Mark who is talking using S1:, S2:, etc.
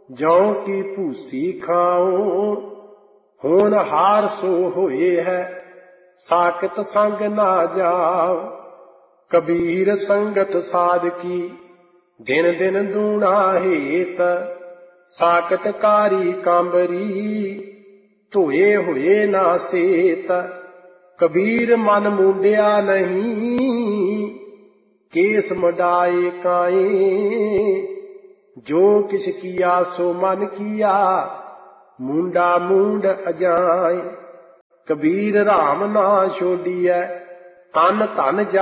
S1: ਜਉ ਕੀ ਭੂਸੀ ਖਾਉ ਹੋਣਹਾਰ ਸੋ ਹੋਏ ਹੈ। ਸਾਕਤ ਸੰਗ ਨਾ ਜਾਓ ਕਬੀਰ ਸੰਗਤ ਸਾਧਕੀ ਦਿਨ ਦਿਨ ਦੂਣਾ ਹੇਤ। ਸਾਕਤ ਕਾਰੀ ਕਾਂਬਰੀ ਧੋਏ ਹੋਏ ਨਾ ਸੇਤ। ਕਬੀਰ ਮਨ ਮੁੰਡਿਆ ਨਹੀਂ ਕੇਸ ਮਡਾਏ ਕਾਏ। ਜੋ ਕਿਛ ਕੀਆ ਸੋ ਮਨ ਕੀਆ ਮੁੰਡਾ ਮੂੰਡ ਅਜਾਏ। ਕਬੀਰ ਰਾਮ ਨਾ ਛੋਡੀਐ ਤਨ ਧਨ